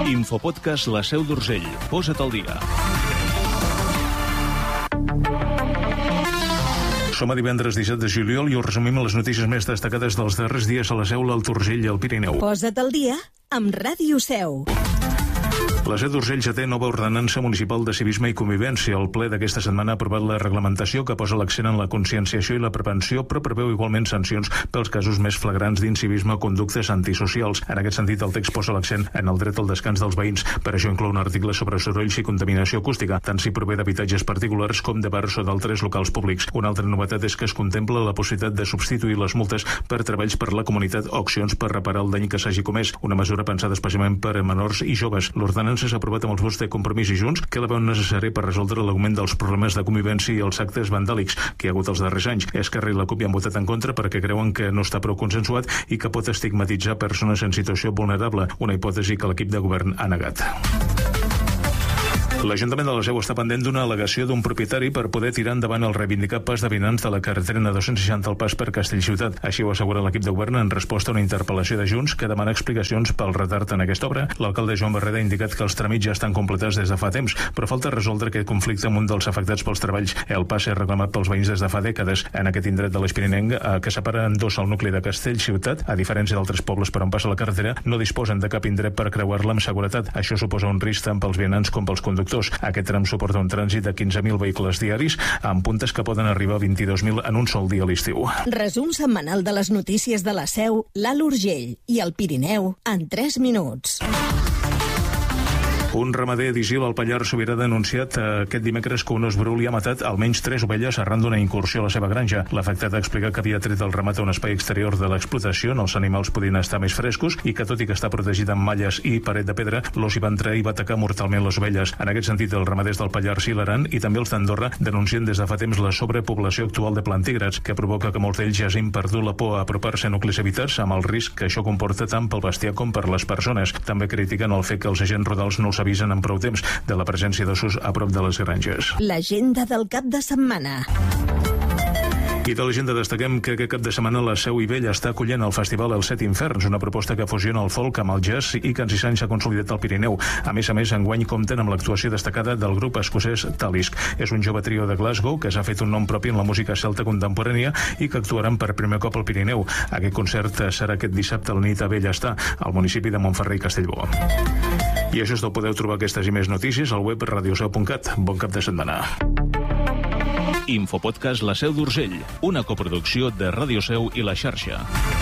Infopodcast La Seu d'Urgell. Posa't al dia. Som a divendres 17 de juliol i us resumim les notícies més destacades dels darrers dies a la Seu, l'Alt Urgell i el Pirineu. Posa't al dia amb Ràdio Seu. La Seu d'Urgell ja té nova ordenança municipal de civisme i convivència. El ple d'aquesta setmana ha aprovat la reglamentació que posa l'accent en la conscienciació i la prevenció, però preveu igualment sancions pels casos més flagrants d'incivisme o conductes antisocials. En aquest sentit, el text posa l'accent en el dret al descans dels veïns. Per això inclou un article sobre sorolls i contaminació acústica, tant si prové d'habitatges particulars com de bars o d'altres locals públics. Una altra novetat és que es contempla la possibilitat de substituir les multes per treballs per la comunitat o accions per reparar el dany que s'hagi comès, una mesura pensada especialment per a menors i joves. L'ordenança s'ha aprovat amb els vots de Compromís i Junts, que la veuen necessari per resoldre l'augment dels problemes de convivència i els actes vandàlics que hi ha hagut els darrers anys. Esquerra i la CUP hi han votat en contra perquè creuen que no està prou consensuat i que pot estigmatitzar persones en situació vulnerable, una hipòtesi que l'equip de govern ha negat. L'Ajuntament de la Seu està pendent d'una al·legació d'un propietari per poder tirar endavant el reivindicat pas de vianants de la carretera N260 al pas per Castellciutat. Així ho assegura l'equip de govern en resposta a una interpel·lació de Junts que demana explicacions pel retard en aquesta obra. L'alcalde Joan Barreda ha indicat que els tràmits ja estan completats des de fa temps, però falta resoldre aquest conflicte amb un dels afectats pels treballs. El pas és reclamat pels veïns des de fa dècades. En aquest indret de l'Eix Pirinenc, que separa en dos el nucli de Castellciutat, a diferència d'altres pobles per on passa la carretera, no disposen de cap indret per creuar-la amb seguretat. Això suposa un risc tant pels vianants com pels conductors. Aquest tram suporta un trànsit de 15.000 vehicles diaris, amb puntes que poden arribar a 22.000 en un sol dia a l'estiu. Resum setmanal de les notícies de la Seu, l'Alt Urgell i el Pirineu en 3 minuts. Un ramader d'Isil al Pallars Sobirà ha denunciat aquest dimecres que un os bru li ha matat almenys 3 ovelles arran d'una incursió a la seva granja. L'afectat ha explicat que havia tret el ramat a un espai exterior de l'explotació on els animals podien estar més frescos i que, tot i que està protegit amb malles i paret de pedra, l'os hi va entrar i va atacar mortalment les ovelles. En aquest sentit, els ramaders del Pallars i l'Aran i també els d'Andorra denuncien des de fa temps la sobrepoblació actual de plantígrads, que provoca que molts d'ells hagin perdut la por a apropar-se a nuclis habitats, amb el risc que això comporta tant pel bestiar com per les persones. També critiquen el fet que els agents rurals no els avisen en prou temps de la presència d'ossos a prop de les granges. L'agenda del cap de setmana. I de l'agenda destaquem que aquest cap de setmana la Seu Ivella està acollint el festival Els Set Inferns, una proposta que fusiona el folk amb el jazz i que en 6 anys s'ha consolidat al Pirineu. A més, enguany compten amb l'actuació destacada del grup escocès Talisk. És un jove trio de Glasgow que s'ha fet un nom propi en la música celta contemporània i que actuaran per primer cop al Pirineu. Aquest concert serà aquest dissabte a la nit a Bellestar, al municipi de Montferrer i Castellbó. I això és tot. Podeu trobar aquestes i més notícies al web radioseu.cat. Bon cap de setmana. Infopodcast La Seu d'Urgell, una coproducció de Ràdio Seu i La Xarxa.